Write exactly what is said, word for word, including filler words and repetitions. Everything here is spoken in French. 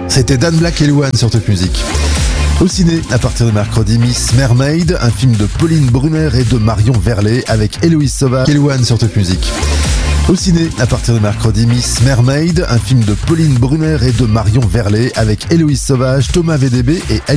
C'était Dan Black et Louane sur Top Music. Au ciné, à partir de mercredi, Miss Mermaid, un film de Pauline Brunner et de Marion Verlet avec Héloïse Sauvage et Louane sur Top Music. Au ciné, à partir de mercredi, Miss Mermaid, un film de Pauline Brunner et de Marion Verlet avec Héloïse Sauvage, Thomas V D B et